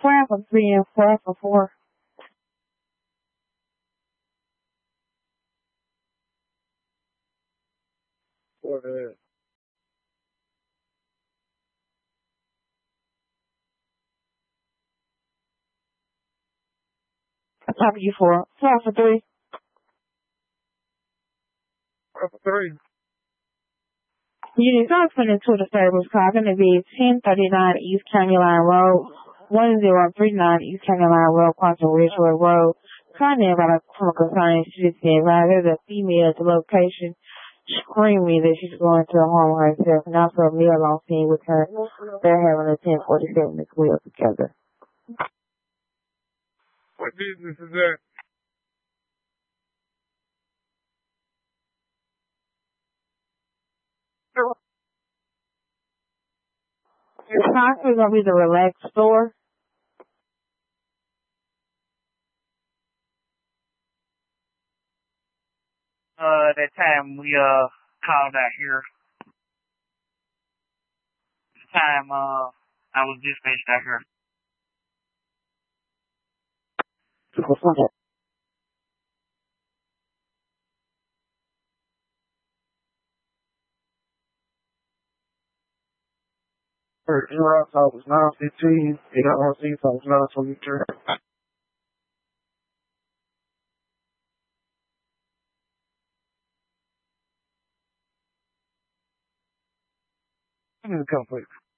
4 for 3 and 4 for 4. What the Top of you 4. 4 for 3. 4 for 3. Units are put into the service car going to be 1039 East County Line Road, 1039 East County Line Road, Quantum Ridgeway Road. Currently about a chemical science should be advised there's a female at the location screaming that she's going to harm herself, and also a male on scene with her. They're having a 1047 as well together. What business is that? It's possibly going to be the Relax store. That time we called out here. The time I was dispatched out here. Your office was 915. And our RC was 923. Come please.